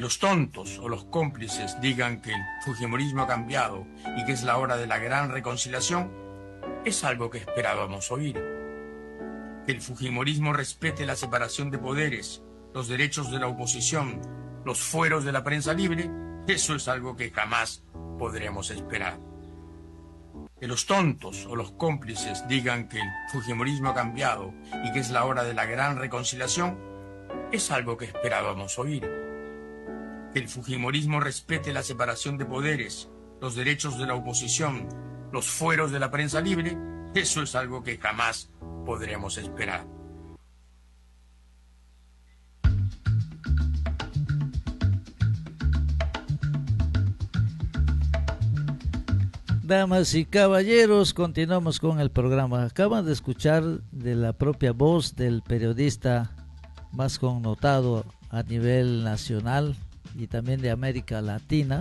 los tontos o los cómplices digan que el fujimorismo ha cambiado y que es la hora de la gran reconciliación, es algo que esperábamos oír. Que el fujimorismo respete la separación de poderes, los derechos de la oposición, los fueros de la prensa libre, eso es algo que jamás podremos esperar. Que los tontos o los cómplices digan que el fujimorismo ha cambiado y que es la hora de la gran reconciliación, es algo que esperábamos oír. Que el fujimorismo respete la separación de poderes, los derechos de la oposición, los fueros de la prensa libre, eso es algo que jamás podremos esperar. Damas y caballeros, continuamos con el programa. Acaban de escuchar de la propia voz del periodista más connotado a nivel nacional y también de América Latina,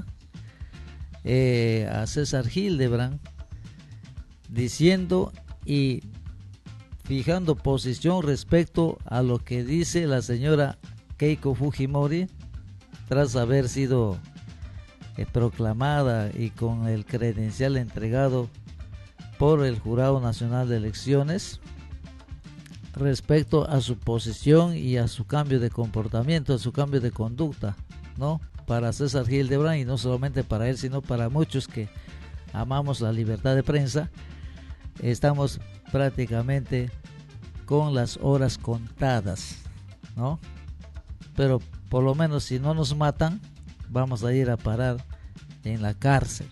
a César Hildebrand, diciendo y fijando posición respecto a lo que dice la señora Keiko Fujimori tras haber sido proclamada y con el credencial entregado por el Jurado Nacional de Elecciones respecto a su posición y a su cambio de comportamiento, a su cambio de conducta, ¿no? Para César Hildebrand, y no solamente para él, sino para muchos que amamos la libertad de prensa, estamos prácticamente con las horas contadas, ¿no? Pero por lo menos si no nos matan, vamos a ir a parar en la cárcel.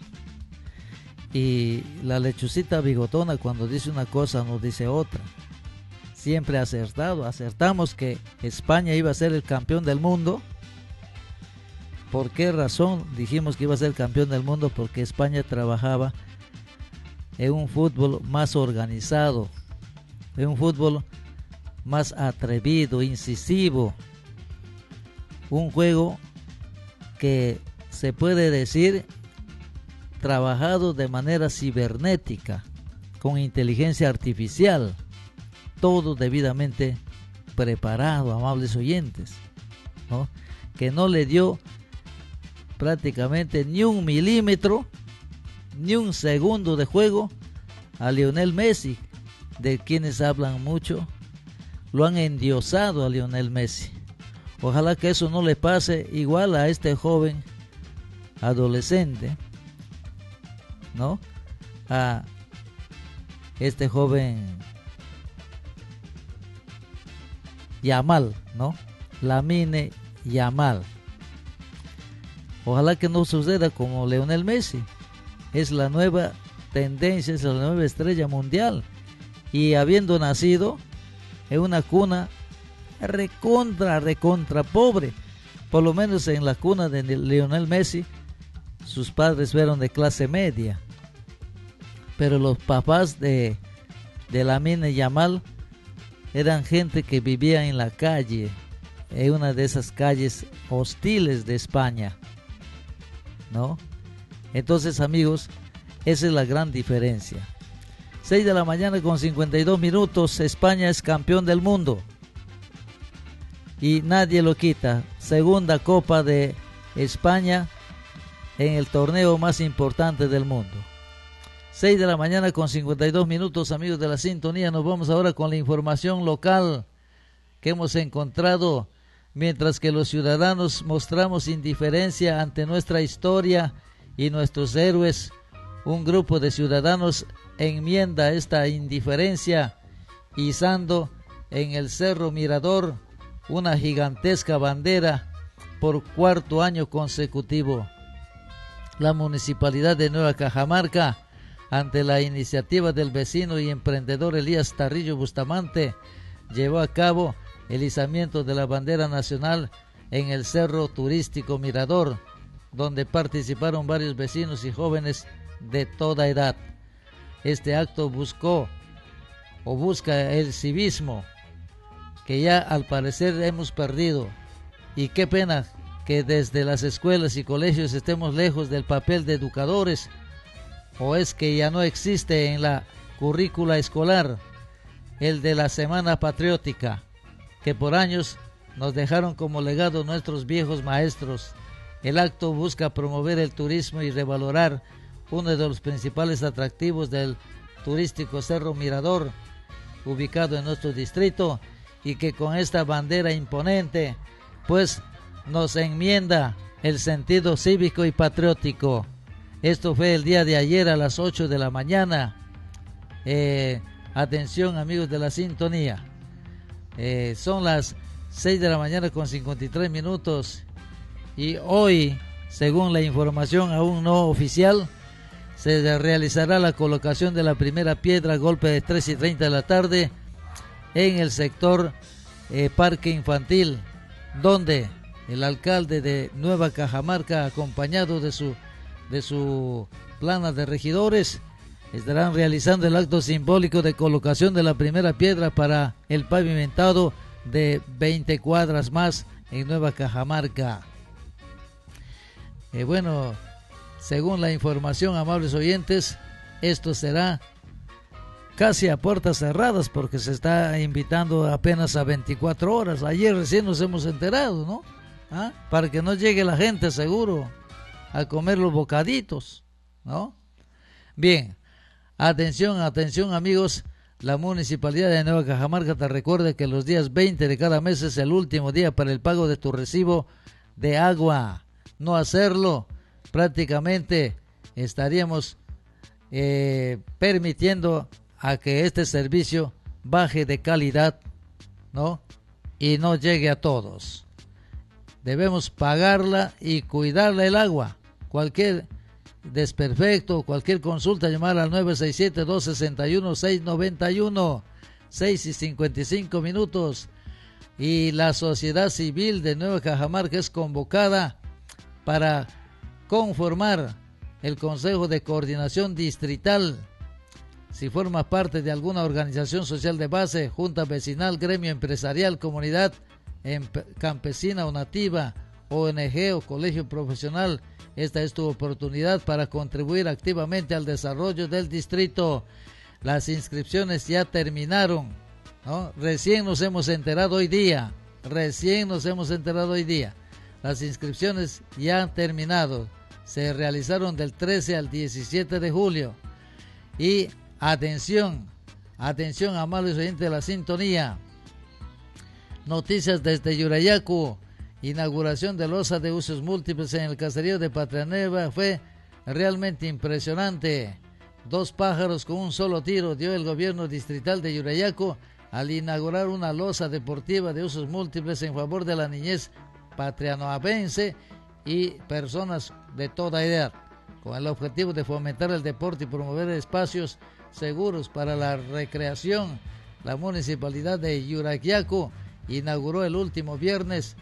Y la lechucita bigotona, cuando dice una cosa no dice otra. Siempre acertamos que España iba a ser el campeón del mundo. ¿Por qué razón dijimos que iba a ser campeón del mundo? Porque España trabajaba en un fútbol más organizado, en un fútbol más atrevido, incisivo, un juego que se puede decir trabajado de manera cibernética, con inteligencia artificial, todo debidamente preparado, amables oyentes, ¿no? Que no le dio prácticamente ni un milímetro, ni un segundo de juego a Lionel Messi, de quienes hablan mucho, lo han endiosado a Lionel Messi. Ojalá que eso no le pase igual a este joven adolescente, ¿no? A este joven Yamal, ¿no? Lamine Yamal. Ojalá que no suceda como Lionel Messi. Es la nueva tendencia, es la nueva estrella mundial. Y habiendo nacido en una cuna recontra pobre, por lo menos en la cuna de Lionel Messi, sus padres fueron de clase media. Pero los papás de Lamine Yamal eran gente que vivía en la calle, en una de esas calles hostiles de España, ¿no? Entonces, amigos, esa es la gran diferencia. 6 de la mañana con 52 minutos, España es campeón del mundo y nadie lo quita. Segunda Copa de España en el torneo más importante del mundo. 6 de la mañana con 52 minutos, amigos de la sintonía. Nos vamos ahora con la información local que hemos encontrado. Mientras que los ciudadanos mostramos indiferencia ante nuestra historia y nuestros héroes, un grupo de ciudadanos enmienda esta indiferencia izando en el Cerro Mirador una gigantesca bandera por cuarto año consecutivo. La Municipalidad de Nueva Cajamarca, ante la iniciativa del vecino y emprendedor Elías Tarrillo Bustamante, llevó a cabo el izamiento de la bandera nacional en el Cerro Turístico Mirador, donde participaron varios vecinos y jóvenes de toda edad. Este acto busca el civismo, que ya al parecer hemos perdido. Y qué pena que desde las escuelas y colegios estemos lejos del papel de educadores, o es que ya no existe en la currícula escolar el de la Semana Patriótica, que por años nos dejaron como legado nuestros viejos maestros. El acto busca promover el turismo y revalorar uno de los principales atractivos del turístico Cerro Mirador, ubicado en nuestro distrito, y que con esta bandera imponente pues nos enmienda el sentido cívico y patriótico. Esto fue el día de ayer a las 8 de la mañana. Atención, amigos de la sintonía. Son las 6 de la mañana con 53 minutos y hoy, según la información aún no oficial, se realizará la colocación de la primera piedra a golpe de 3:30 de la tarde en el sector Parque Infantil, donde el alcalde de Nueva Cajamarca, acompañado de su plana de regidores, estarán realizando el acto simbólico de colocación de la primera piedra para el pavimentado de 20 cuadras más en Nueva Cajamarca. Bueno, según la información, amables oyentes, esto será casi a puertas cerradas porque se está invitando apenas a 24 horas. Ayer recién nos hemos enterado, ¿no? Para que no llegue la gente seguro a comer los bocaditos, ¿no? Bien, atención amigos, la Municipalidad de Nueva Cajamarca te recuerda que los días 20 de cada mes es el último día para el pago de tu recibo de agua. No hacerlo, prácticamente estaríamos permitiendo a que este servicio baje de calidad, ¿no? Y no llegue a todos. Debemos pagarla y cuidarla el agua. Cualquier desperfecto, cualquier consulta, llamar al 967-261-691, 6:55 minutos. Y la sociedad civil de Nueva Cajamarca es convocada para conformar el Consejo de Coordinación Distrital. Si forma parte de alguna organización social de base, junta vecinal, gremio empresarial, comunidad campesina o nativa, ONG o colegio profesional, esta es tu oportunidad para contribuir activamente al desarrollo del distrito. Las inscripciones ya terminaron, ¿no? Recién nos hemos enterado hoy día. Las inscripciones ya han terminado. Se realizaron del 13 al 17 de julio. Y atención, amables oyentes de la sintonía. Noticias desde Yurayacu. Inauguración de losa de usos múltiples en el caserío de Patria Nueva fue realmente impresionante. 2 pájaros con un solo tiro dio el gobierno distrital de Yurayacu al inaugurar una losa deportiva de usos múltiples en favor de la niñez patrianoabense y personas de toda edad, con el objetivo de fomentar el deporte y promover espacios seguros para la recreación. La municipalidad de Yurayacu inauguró el último viernes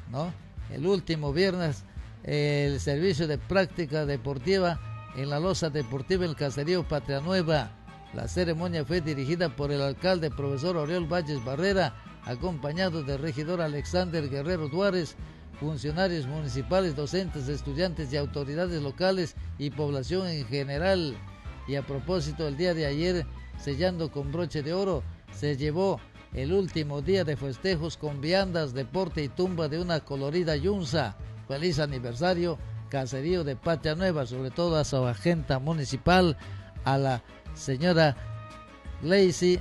el servicio de práctica deportiva en la losa deportiva en el caserío Patria Nueva. La ceremonia fue dirigida por el alcalde profesor Oriol Valles Barrera, acompañado del regidor Alexander Guerrero Duárez, funcionarios municipales, docentes, estudiantes y autoridades locales y población en general. Y a propósito, el día de ayer, sellando con broche de oro, se llevó el último día de festejos con viandas, deporte y tumba de una colorida yunza. Feliz aniversario, caserío de Patria Nueva, sobre todo a su agenta municipal, a la señora Gleisi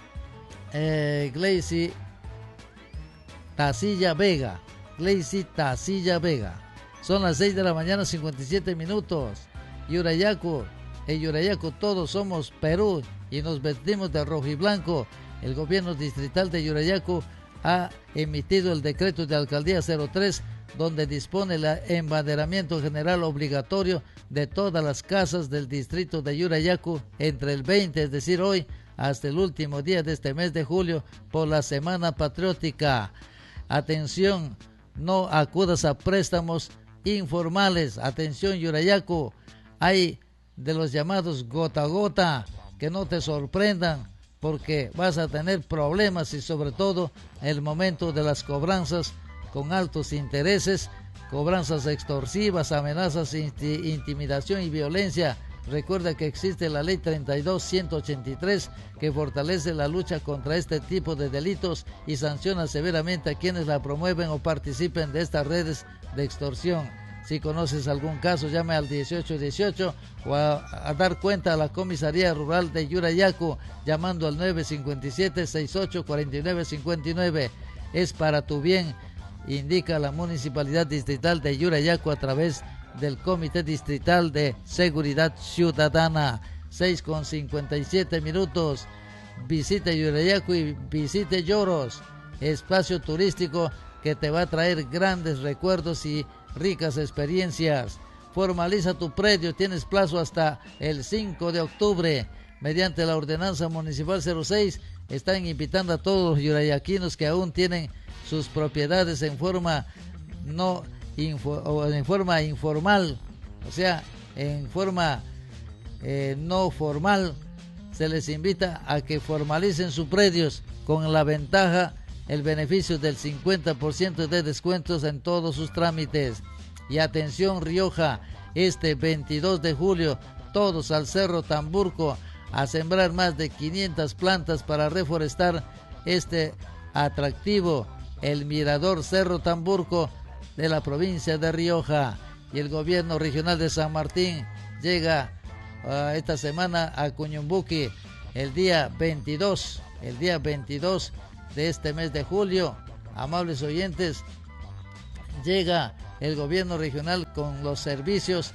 Tacilla Vega. Son las 6 de la mañana, 57 minutos. Yurayacu, en Yurayacu todos somos Perú y nos vestimos de rojo y blanco. El gobierno distrital de Yurayacu ha emitido el decreto de alcaldía 03, donde dispone el embanderamiento general obligatorio de todas las casas del distrito de Yurayacu entre el 20, es decir, hoy, hasta el último día de este mes de julio, por la Semana Patriótica. Atención, no acudas a préstamos informales. Atención, Yurayacu, hay de los llamados gota a gota, que no te sorprendan, porque vas a tener problemas y sobre todo el momento de las cobranzas con altos intereses, cobranzas extorsivas, amenazas, intimidación y violencia Recuerda que existe la ley 32.183 que fortalece la lucha contra este tipo de delitos y sanciona severamente a quienes la promueven o participen de estas redes de extorsión. Si conoces algún caso, llame al 1818 o a dar cuenta a la Comisaría Rural de Yurayacu llamando al 957-684959. Es para tu bien, indica la Municipalidad Distrital de Yurayacu a través del Comité Distrital de Seguridad Ciudadana. 6:57. Visite Yurayacu y visite Lloros, espacio turístico que te va a traer grandes recuerdos y ricas experiencias. Formaliza tu predio, tienes plazo hasta el 5 de octubre. Mediante la ordenanza municipal 06, están invitando a todos los yurayaquinos que aún tienen sus propiedades en forma informal, o sea, en forma no formal, se les invita a que formalicen sus predios con la ventaja, el beneficio del 50% de descuentos en todos sus trámites. Y atención Rioja, este 22 de julio, todos al Cerro Tamburco a sembrar más de 500 plantas para reforestar este atractivo, el Mirador Cerro Tamburco de la provincia de Rioja. Y el gobierno regional de San Martín llega esta semana a Cuñumbuqui el día 22 de este mes de julio. Amables oyentes, llega el gobierno regional con los servicios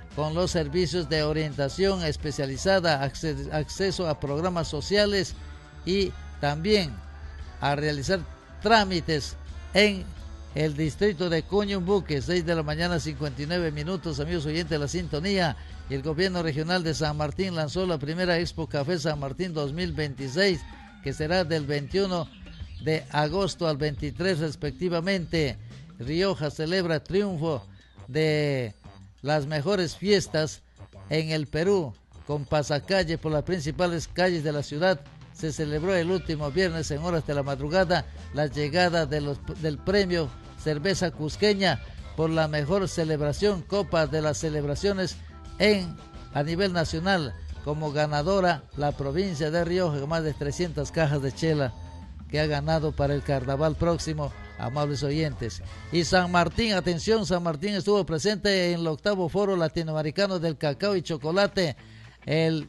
de orientación especializada, acceso a programas sociales y también a realizar trámites en el distrito de Cuñumbuqui. 6 de la mañana 59 minutos, amigos oyentes de la sintonía. Y el gobierno regional de San Martín lanzó la primera Expo Café San Martín 2026, que será del 21 de agosto al 23 respectivamente. Rioja celebra triunfo de las mejores fiestas en el Perú, con pasacalle por las principales calles de la ciudad. Se celebró el último viernes en horas de la madrugada la llegada del premio Cerveza Cusqueña por la mejor celebración, Copa de las Celebraciones a nivel nacional. Como ganadora la provincia de Rioja, con más de 300 cajas de chela que ha ganado para el carnaval próximo, amables oyentes. Y San Martín, atención, San Martín estuvo presente en el 8º Foro Latinoamericano del Cacao y Chocolate, el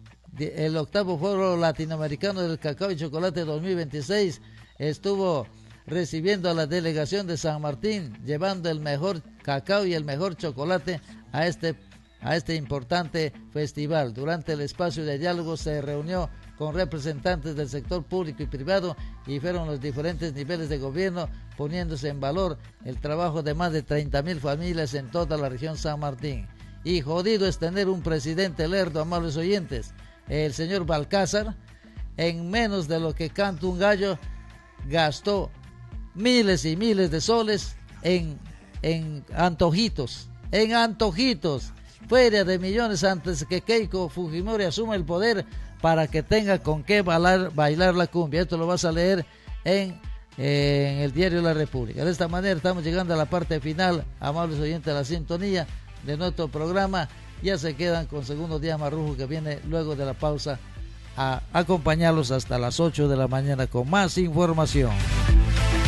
8º Foro Latinoamericano del Cacao y Chocolate 2026, estuvo recibiendo a la delegación de San Martín, llevando el mejor cacao y el mejor chocolate a este importante festival. Durante el espacio de diálogo se reunió con representantes del sector público y privado y fueron los diferentes niveles de gobierno poniéndose en valor el trabajo de más de 30,000 familias en toda la región San Martín. Y jodido es tener un presidente lerdo, amables oyentes. El señor Balcázar, en menos de lo que canta un gallo, gastó miles y miles de soles en antojitos, feria de millones antes que Keiko Fujimori asuma el poder para que tenga con qué bailar la cumbia. Esto lo vas a leer en el diario La República. De esta manera estamos llegando a la parte final, amables oyentes de la sintonía de nuestro programa. Ya se quedan con Segundo Día Marrujo, que viene luego de la pausa a acompañarlos hasta las 8 de la mañana con más información.